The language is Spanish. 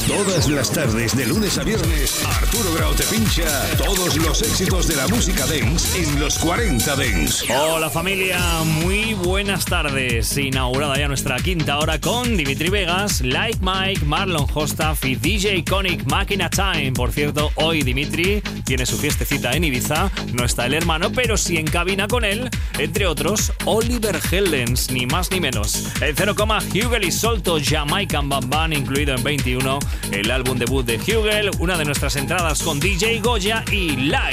Todas las tardes, de lunes a viernes, Arturo Grau te pincha todos los éxitos de la música dance en los 40 Dance. Hola familia, muy buenas tardes. Inaugurada ya nuestra quinta hora con Dimitri Vegas, Like Mike, Marlon Hostaff y DJ Iconic Máquina Time. Por cierto, hoy Dimitri tiene su fiestecita en Ibiza. No está el hermano, pero sí en cabina con él, entre otros, Oliver Heldens, ni más ni menos. El 0, Hugel y Solto, Jamaican Bam Bam, incluido en 21. El álbum debut de Hugel, una de nuestras entradas con DJ Goya y Like